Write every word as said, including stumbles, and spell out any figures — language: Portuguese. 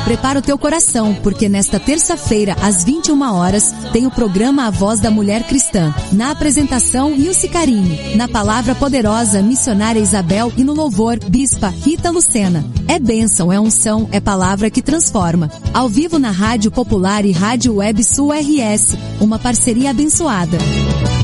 Prepara o teu coração, porque nesta terça-feira, às vinte e uma horas, tem o programa A Voz da Mulher Cristã. Na apresentação, Nilce Carini. Na palavra poderosa, missionária Isabel, e no louvor, Bispa Rita Lucena. É bênção, é unção, é palavra que transforma. Ao vivo na Rádio Popular e Rádio Web Sul R S. Uma parceria abençoada.